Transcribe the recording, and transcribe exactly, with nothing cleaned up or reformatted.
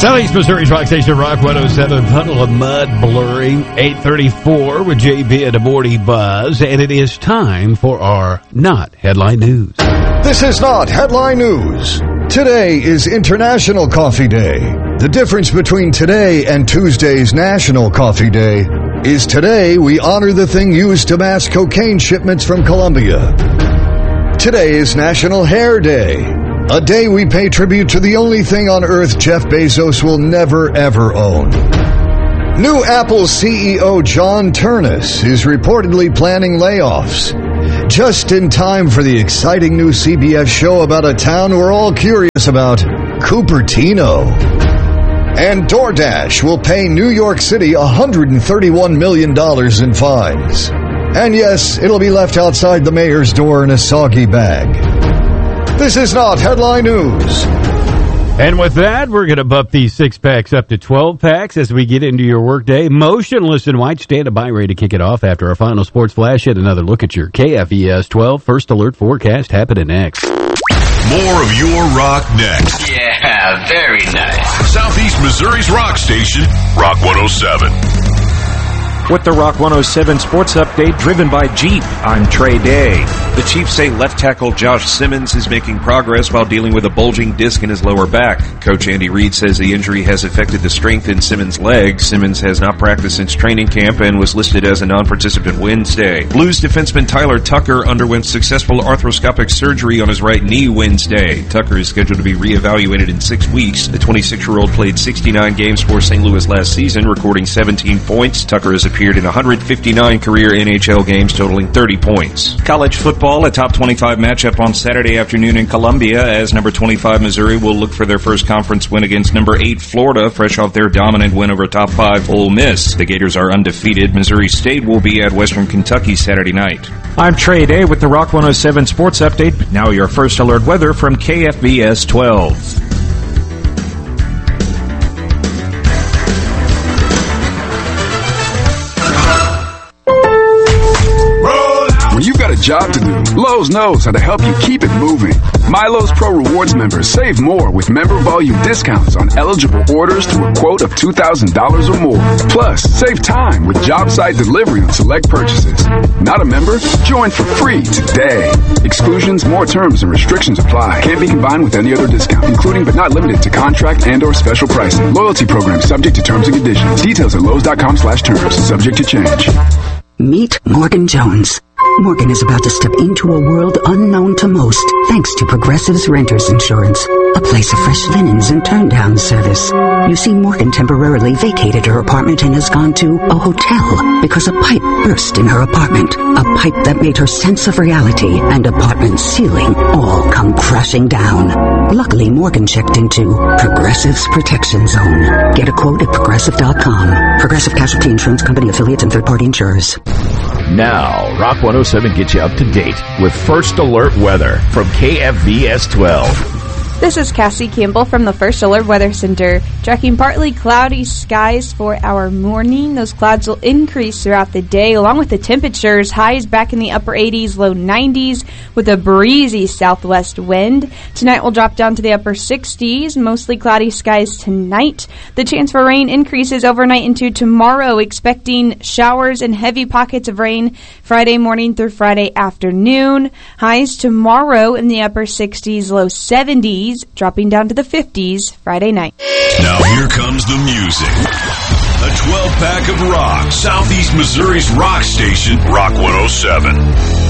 Southeast Missouri's Rock Station, Rock one oh seven, Puddle of Mud blurring, eight thirty-four with J B and the Morning Buzz, and it is time for our Not Headline News. This is Not Headline News. Today is International Coffee Day. The difference between today and Tuesday's National Coffee Day is today we honor the thing used to mask cocaine shipments from Colombia. Today is National Hair Day. A day we pay tribute to the only thing on earth Jeff Bezos will never, ever own. New Apple C E O John Ternus is reportedly planning layoffs. Just in time for the exciting new C B S show about a town we're all curious about, Cupertino. And DoorDash will pay New York City one hundred thirty-one million dollars in fines. And yes, it'll be left outside the mayor's door in a soggy bag. This is Not Headline News. And with that, we're going to bump these six packs up to twelve packs as we get into your workday. Motionless in white, stand by ready to kick it off after our final sports flash and another look at your K F E S twelve First Alert forecast happening next. More of your rock next. Yeah, very nice. Southeast Missouri's rock station, Rock one oh seven. With the Rock one oh seven Sports Update driven by Jeep, I'm Trey Day. The Chiefs say left tackle Josh Simmons is making progress while dealing with a bulging disc in his lower back. Coach Andy Reid says the injury has affected the strength in Simmons' leg. Simmons has not practiced since training camp and was listed as a non-participant Wednesday. Blues defenseman Tyler Tucker underwent successful arthroscopic surgery on his right knee Wednesday. Tucker is scheduled to be reevaluated in six weeks. The twenty-six-year-old played sixty-nine games for Saint Louis last season, recording seventeen points. Tucker is appeared in one hundred fifty-nine career N H L games, totaling thirty points. College football, a top twenty-five matchup on Saturday afternoon in Columbia, as number twenty-five Missouri will look for their first conference win against number eight Florida, fresh off their dominant win over top five Ole Miss. The Gators are undefeated. Missouri State will be at Western Kentucky Saturday night. I'm Trey Day with the Rock one oh seven Sports Update. Now your First Alert weather from K F B S twelve. When you've got a job to do, Lowe's knows how to help you keep it moving. Milo's Pro Rewards members save more with member volume discounts on eligible orders through a quote of two thousand dollars or more. Plus, save time with job site delivery on select purchases. Not a member? Join for free today. Exclusions, more terms, and restrictions apply. Can't be combined with any other discount, including but not limited to contract and or special pricing. Loyalty program subject to terms and conditions. Details at Lowe's.com slash terms. Subject to change. Meet Morgan Jones. Morgan is about to step into a world unknown to most, thanks to Progressive's Renters Insurance, a place of fresh linens and turn-down service. You see, Morgan temporarily vacated her apartment and has gone to a hotel because a pipe burst in her apartment, a pipe that made her sense of reality and apartment ceiling all come crashing down. Luckily, Morgan checked into Progressive's Protection Zone. Get a quote at Progressive dot com. Progressive Casualty Insurance Company, affiliates, and third-party insurers. Now, Rock one oh seven gets you up to date with First Alert weather from K F V S twelve. This is Cassie Campbell from the First Alert Weather Center. Tracking partly cloudy skies for our morning. Those clouds will increase throughout the day, along with the temperatures. Highs back in the upper eighties, low nineties, with a breezy southwest wind. Tonight will drop down to the upper sixties. Mostly cloudy skies tonight. The chance for rain increases overnight into tomorrow, expecting showers and heavy pockets of rain Friday morning through Friday afternoon. Highs tomorrow in the upper sixties, low seventies. Dropping down to the fifties Friday night. Now here comes the music. A twelve-pack of rock. Southeast Missouri's rock station, Rock one oh seven.